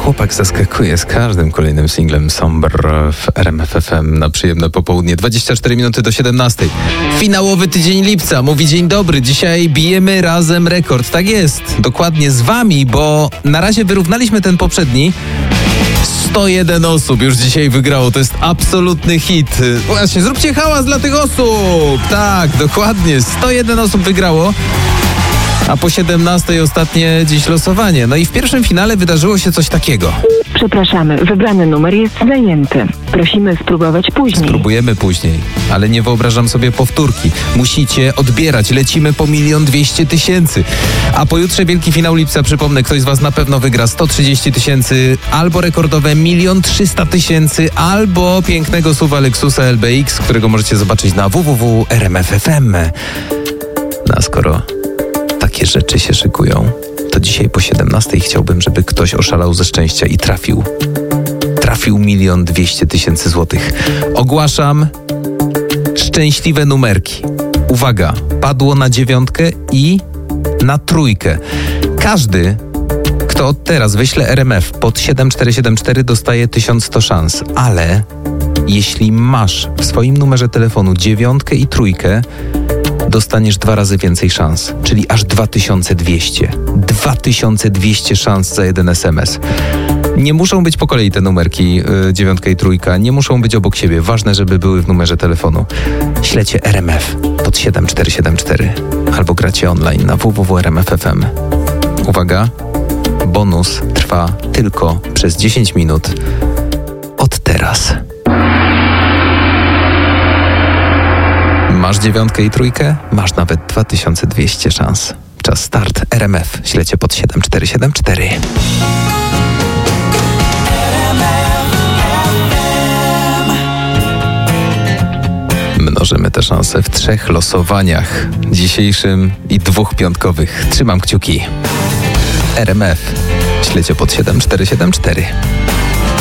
chłopak zaskakuje z każdym kolejnym singlem Somber w RMF FM na przyjemne popołudnie. 24 minuty do 17. Finałowy tydzień lipca. Mówi dzień dobry. Dzisiaj bijemy razem rekord. Tak jest. Dokładnie z wami, bo na razie wyrównaliśmy ten poprzedni. 101 osób już dzisiaj wygrało. To jest absolutny hit. Właśnie, zróbcie hałas dla tych osób. Tak, dokładnie. 101 osób wygrało. A po 17 ostatnie dziś losowanie. No i w pierwszym finale wydarzyło się coś takiego. Przepraszamy, wybrany numer jest zajęty. Prosimy spróbować później. Spróbujemy później, ale nie wyobrażam sobie powtórki. Musicie odbierać. Lecimy po 1 200 000. A pojutrze wielki finał lipca. Przypomnę, ktoś z was na pewno wygra 130 000, albo rekordowe 1 300 000, albo pięknego SUV-a Lexusa LBX, którego możecie zobaczyć na www.rmf.fm. No a skoro takie rzeczy się szykują, to dzisiaj po 17 chciałbym, żeby ktoś oszalał ze szczęścia i trafił 1 200 000 złotych. Ogłaszam szczęśliwe numerki. Uwaga, padło na 9 i na 3. Każdy, kto od teraz wyśle RMF pod 7474, dostaje 1100 szans, ale jeśli masz w swoim numerze telefonu 9 i 3, dostaniesz 2 razy więcej szans, czyli aż 2200. 2200 szans za jeden SMS. Nie muszą być po kolei te numerki 9 i 3, nie muszą być obok siebie. Ważne, żeby były w numerze telefonu. Ślecie RMF pod 7474 albo gracie online na www.rmf.fm. Uwaga, bonus trwa tylko przez 10 minut od teraz. Masz 9 i 3? Masz nawet 2200 szans. Czas start. RMF. Ślecie pod 7474. Mnożymy te szanse w 3 losowaniach. Dzisiejszym i 2 piątkowych. Trzymam kciuki. RMF. Ślecie pod 7474.